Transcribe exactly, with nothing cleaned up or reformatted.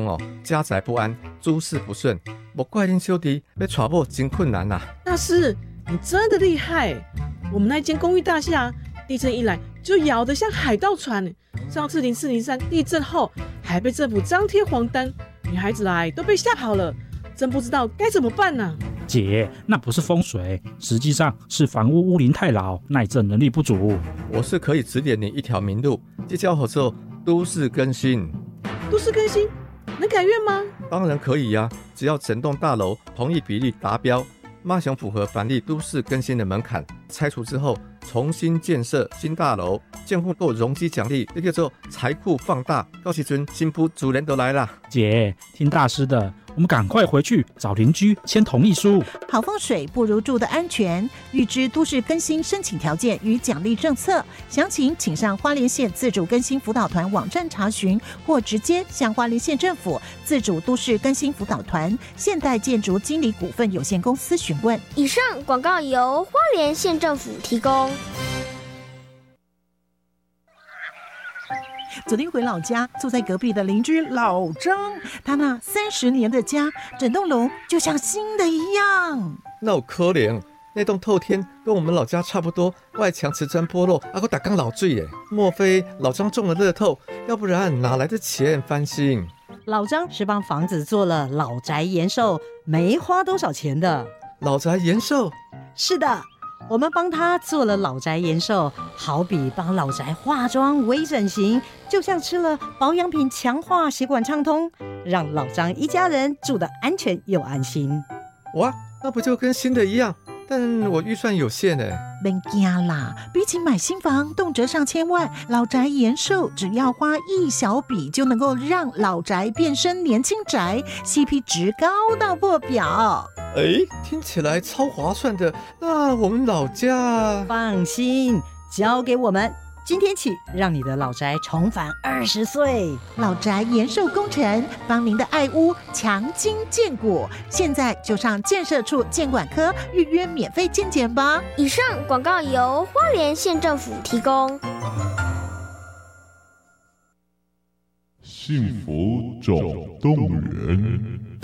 哦，家宅不安，诸事不顺，莫怪恁小弟要娶某真困难啊。 大师，你真的厉害！我们那间公寓大厦，地震一来就摇得像海盗船。上次零四零三地震后，还被政府张贴黄单，女孩子来都被吓跑了，真不知道该怎么办呢、啊。 姐，那不是风水，实际上是房屋屋龄太老，耐震能力不足。 我是可以指点你一条明路，这叫做都市更新。 都市更新能改院吗？ 当然可以呀、啊，只要整栋大楼同意比例达标，马上符合凡例都市更新的门槛，拆除之后重新建设新大楼，建户够容积奖励，这叫做财库放大。到时阵新妇主人都来啦。 姐，听大师的，我们赶快回去找邻居签同意书。 好风水不如住的安全，预知都市更新申请条件与奖励政策，详情请上花莲县自主更新辅导团网站查询，或直接向花莲县政府自主都市更新辅导团现代建筑经理股份有限公司询问。 以上广告由花莲县政府提供。 昨天回老家，坐在隔壁的邻居老张，他那三十年的家，整栋楼就像新的一样。 那有可能，那栋透天跟我们老家差不多，外墙瓷砖剥落，还有打缸老醉耶。莫非老张中了乐透？要不然哪来的钱翻新？ 老张是帮房子做了老宅延寿，没花多少钱的。 老宅延寿？ 是的。我们帮他做了老宅延寿，好比帮老宅化妆、微整形，就像吃了保养品，强化血管畅通，让老张一家人住得安全又安心。 哇，那不就跟新的一样？但我预算有限哎。 别惊啦，比起买新房动辄上千万，老宅延寿只要花一小笔就能够让老宅变身年轻宅 ，C P 值高到破表。 哎，听起来超划算的。那我们老家…… 放心，交给我们。今天起，让你的老宅重返二十岁。 老宅延寿工程，帮您的爱屋强筋健骨。现在就上建设处建管科预约免费健检吧。 以上广告由花莲县政府提供。 幸福总动员。